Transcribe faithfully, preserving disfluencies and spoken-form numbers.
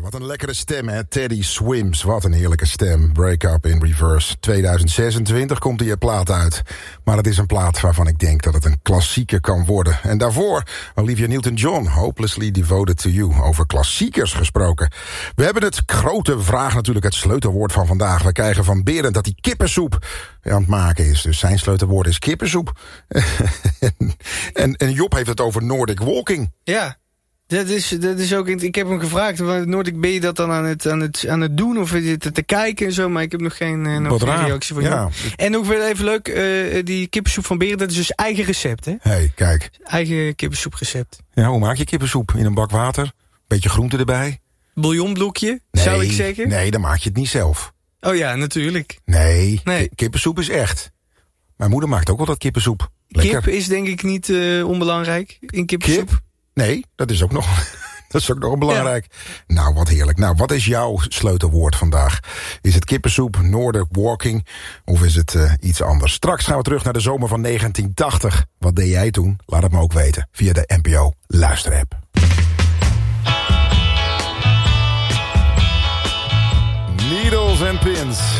Wat een lekkere stem, hè? Teddy Swims, wat een heerlijke stem. Break Up in Reverse. tweeduizend zesentwintig komt die plaat uit. Maar het is een plaat waarvan ik denk dat het een klassieker kan worden. En daarvoor Olivia Newton-John, Hopelessly Devoted to You. Over klassiekers gesproken. We hebben het grote vraag natuurlijk, het sleutelwoord van vandaag. We krijgen van Berend dat hij kippensoep aan het maken is. Dus zijn sleutelwoord is kippensoep. en, en Job heeft het over Nordic Walking. Ja. Dat is, dat is ook, ik heb hem gevraagd, Noordik, ben je dat dan aan het, aan het, aan het doen of te, te kijken en zo, maar ik heb nog geen, uh, nog geen reactie van ja. je. En ook weer even leuk, uh, die kippensoep van Berend, dat is dus eigen recept, hè? Hey, kijk. Eigen kippensoeprecept. Ja, hoe maak je kippensoep? In een bak water, beetje groente erbij. Bouillonblokje, nee, zou ik zeggen? Nee, dan maak je het niet zelf. Oh ja, natuurlijk. Nee, nee. kippensoep is echt. Mijn moeder maakt ook altijd kippensoep. Lekker. Kip is denk ik niet uh, onbelangrijk in kippensoep. Kip? Nee, dat is ook nog, dat is ook nog belangrijk. Ja. Nou, wat heerlijk. Nou, wat is jouw sleutelwoord vandaag? Is het kippensoep, Nordic Walking of is het uh, iets anders? Straks gaan we terug naar de zomer van negentien tachtig. Wat deed jij toen? Laat het me ook weten via de N P O luisterapp. Needles and Pins.